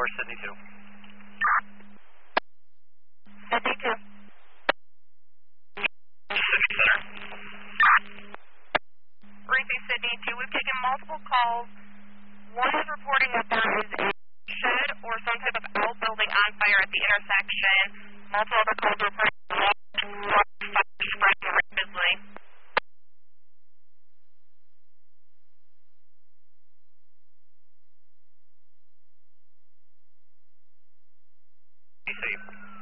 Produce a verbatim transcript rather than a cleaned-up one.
four, Sydney two. Sydney two. Pacific Center. Briefing Sydney two. We've taken multiple calls. One is reporting that there is a shed or some type of outbuilding on fire at the intersection. Multiple other calls are reporting fire spreading rapidly. Be safe.